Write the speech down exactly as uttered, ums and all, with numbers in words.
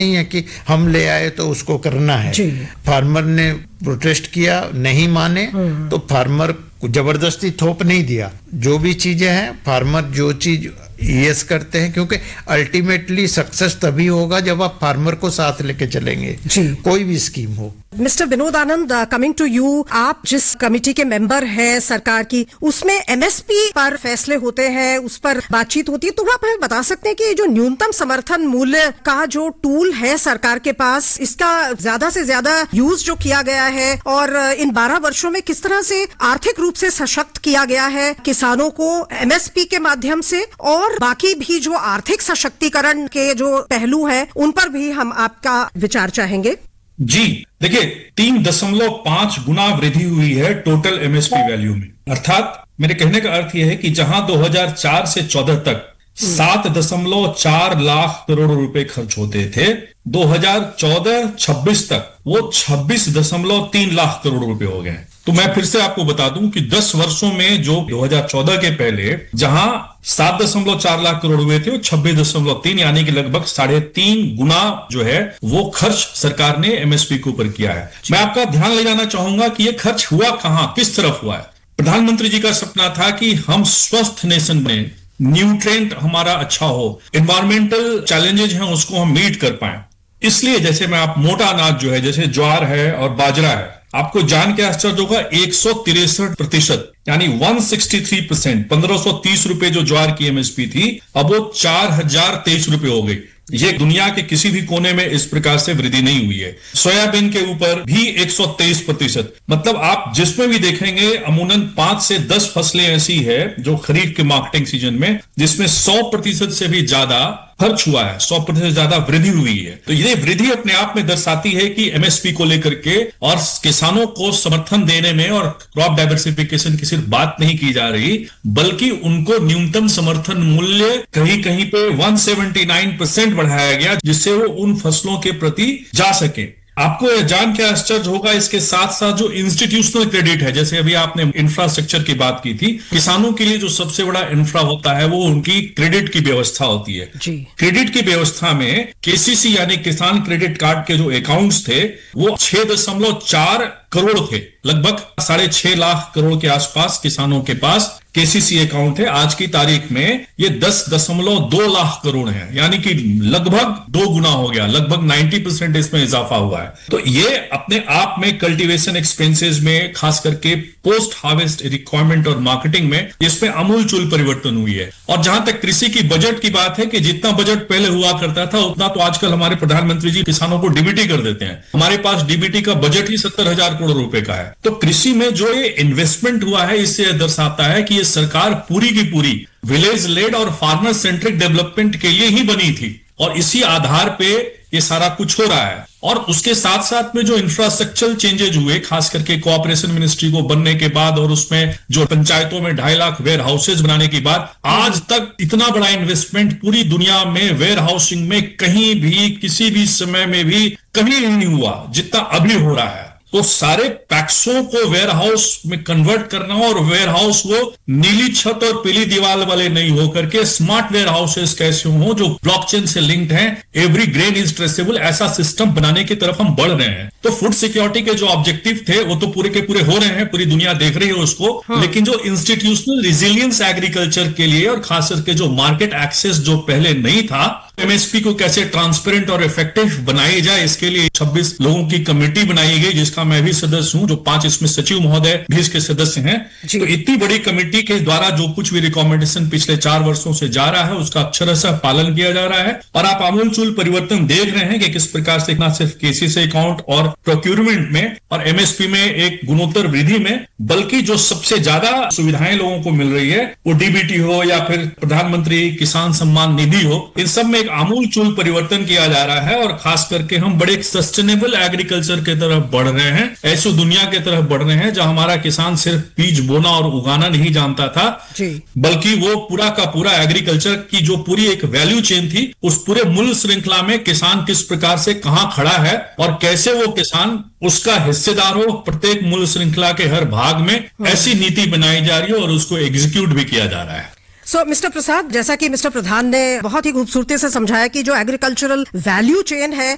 नहीं है कि हम ले आए तो उसको करना है। फार्मर ने प्रोटेस्ट किया, नहीं माने तो फार्मर को जबरदस्ती थोप नहीं दिया। जो भी चीजें हैं फार्मर जो चीज यस करते हैं, क्योंकि अल्टीमेटली सक्सेस तभी होगा जब आप फार्मर को साथ लेके चलेंगे, कोई भी स्कीम हो। Mister Vinod Anand, coming to you, आप जिस कमेटी के मेंबर हैं सरकार की, उसमें एमएसपी पर फैसले होते हैं, उस पर बातचीत होती है, तो आप हमें बता सकते हैं कि जो न्यूनतम समर्थन मूल्य का जो टूल है सरकार के पास, इसका ज्यादा से ज्यादा यूज जो किया गया है और इन बारह वर्षों में किस तरह से आर्थिक रूप से सशक्त किया गया है किसानों को एमएसपी के माध्यम से, और बाकी भी जो आर्थिक सशक्तिकरण के जो पहलू हैं उन पर भी हम आपका विचार चाहेंगे। जी देखिए, तीन दशमलव पांच गुना वृद्धि हुई है टोटल एमएसपी वैल्यू में। अर्थात मेरे कहने का अर्थ यह है कि जहां दो हज़ार चार से चौदह तक सात दशमलव चार लाख करोड़ रुपए खर्च होते थे, दो हज़ार चौदह छब्बीस तक वो छब्बीस दशमलव तीन लाख करोड़ रुपए हो गए। तो मैं फिर से आपको बता दूं कि दस वर्षों में जो दो हज़ार चौदह के पहले जहां सात दशमलव चार लाख करोड़ हुए थे, वो छब्बीस दशमलव तीन यानी कि लगभग साढ़े तीन गुना जो है वो खर्च सरकार ने एमएसपी के ऊपर किया है। मैं आपका ध्यान ले जाना चाहूंगा कि ये खर्च हुआ कहां, किस तरफ हुआ है। प्रधानमंत्री जी का सपना था कि हम स्वस्थ नेशन बने, न्यूट्रिएंट हमारा अच्छा हो, एनवायरमेंटल चैलेंजेस हैं उसको हम मीट कर पाए। इसलिए जैसे मैं आप मोटा अनाज जो है, जैसे ज्वार है और बाजरा है, आपको जान के आश्चर्य होगा एक सौ तिरसठ प्रतिशत यानी एक सौ तिरसठ परसेंट पंद्रह सौ तीस रुपए जो ज्वार की एमएसपी थी, अब वो चार हजार तेईस रुपए हो गई। ये दुनिया के किसी भी कोने में इस प्रकार से वृद्धि नहीं हुई है। सोयाबीन के ऊपर भी एक सौ तेईस प्रतिशत, मतलब आप जिसमें भी देखेंगे अमूमन पांच से दस फसलें ऐसी है जो खरीफ के मार्केटिंग सीजन में जिसमें सौ प्रतिशत से भी ज्यादा खर्च हुआ है, सौ प्रतिशत ज्यादा वृद्धि हुई है। तो ये वृद्धि अपने आप में दर्शाती है कि एमएसपी को लेकर के और किसानों को समर्थन देने में और क्रॉप डाइवर्सिफिकेशन की सिर्फ बात नहीं की जा रही, बल्कि उनको न्यूनतम समर्थन मूल्य कहीं कहीं पे एक सौ उन्यासी परसेंट बढ़ाया गया, जिससे वो उन फसलों के प्रति जा सके। आपको यह जान के आश्चर्य होगा, इसके साथ साथ जो इंस्टीट्यूशनल क्रेडिट है, जैसे अभी आपने इंफ्रास्ट्रक्चर की बात की थी, किसानों के लिए जो सबसे बड़ा इंफ्रा होता है वो उनकी क्रेडिट की व्यवस्था होती है। क्रेडिट की व्यवस्था में केसीसी यानी किसान क्रेडिट कार्ड के जो अकाउंट्स थे वो छह दशमलव चार करोड़ थे, लगभग साढ़े छह लाख करोड़ के आसपास किसानों के पास केसीसी अकाउंट है। आज की तारीख में ये दस दशमलव दो लाख करोड़ है, यानी कि लगभग दो गुना हो गया, लगभग नब्बे परसेंट इसमें इजाफा हुआ है। तो ये अपने आप में कल्टीवेशन एक्सपेंसेस में, खास करके पोस्ट हार्वेस्ट रिक्वायरमेंट और मार्केटिंग में, इसमें अमूलचूल परिवर्तन हुई है। और जहां तक कृषि की बजट की बात है कि जितना बजट पहले हुआ करता था उतना तो आजकल हमारे प्रधानमंत्री जी किसानों को डीबीटी कर देते हैं। हमारे पास डीबीटी का बजट ही सत्तर हजार करोड़ रुपए का है। तो कृषि में जो ये इन्वेस्टमेंट हुआ है, इससे दर्शाता है कि ये सरकार पूरी की पूरी विलेज लेड और फार्मर सेंट्रिक डेवलपमेंट के लिए ही बनी थी, और इसी आधार पे ये सारा कुछ हो रहा है। और उसके साथ साथ में जो इंफ्रास्ट्रक्चरल चेंजेज हुए, खास करके कोऑपरेशन मिनिस्ट्री को बनने के बाद और उसमें जो पंचायतों में ढाई लाख वेयर हाउसेज बनाने के बाद, आज तक इतना बड़ा इन्वेस्टमेंट पूरी दुनिया में वेयर हाउसिंग में कहीं भी किसी भी समय में भी कभी नहीं हुआ जितना अभी हो रहा है। तो सारे पैक्सों को वेयर हाउस में कन्वर्ट करना, और वेयर हाउस वो नीली छत और पीली दीवार वाले नहीं होकर के स्मार्ट वेयर हाउसेस कैसे हो जो ब्लॉकचेन से लिंक्ड हैं, एवरी ग्रेन इज ट्रेसेबल, ऐसा सिस्टम बनाने की तरफ हम बढ़ रहे हैं। तो फूड सिक्योरिटी के जो ऑब्जेक्टिव थे वो तो पूरे के पूरे हो रहे हैं, पूरी दुनिया देख रही है उसको। हाँ। लेकिन जो इंस्टीट्यूशनल रेजिलियंस एग्रीकल्चर के लिए और खास करके जो मार्केट एक्सेस जो पहले नहीं था, एमएसपी को कैसे ट्रांसपेरेंट और इफेक्टिव बनाई जाए, इसके लिए छब्बीस लोगों की कमेटी बनाई गई, जिसका मैं भी सदस्य हूं, जो पांच इसमें सचिव महोदय भी इसके सदस्य हैं। तो इतनी बड़ी कमेटी के द्वारा जो कुछ भी रिकमेंडेशन पिछले चार वर्षों से जा रहा है उसका अक्षरशः पालन किया जा रहा है। और आप आमूलचूल परिवर्तन देख रहे हैं कि किस प्रकार से न सिर्फ केसीसी अकाउंट और प्रोक्यूरमेंट में और एमएसपी में एक गुणोत्तर वृद्धि में, बल्कि जो सबसे ज्यादा सुविधाएं लोगों को मिल रही है, वो डीबीटी हो या फिर प्रधानमंत्री किसान सम्मान निधि हो, इन सब में एक आमूलचूल परिवर्तन किया जा रहा है। और खास करके हम बड़े एक सस्टेनेबल एग्रीकल्चर की तरफ बढ़ रहे हैं, ऐसी दुनिया की तरफ बढ़ रहे हैं जहां हमारा किसान सिर्फ बीज बोना और उगाना नहीं जानता था, बल्कि वो पूरा का पूरा एग्रीकल्चर की जो पूरी एक वैल्यू चेन थी, उस पूरे मूल्य श्रृंखला में किसान किस प्रकार से कहां खड़ा है और कैसे वो किसान उसका हिस्सेदार हो प्रत्येक मूल्य श्रृंखला के हर भाग में, ऐसी नीति बनाई जा रही है और उसको एग्जीक्यूट भी किया जा रहा है। सो मिस्टर प्रसाद, जैसा कि मिस्टर प्रधान ने बहुत ही खूबसूरती से समझाया कि जो एग्रीकल्चरल वैल्यू चेन है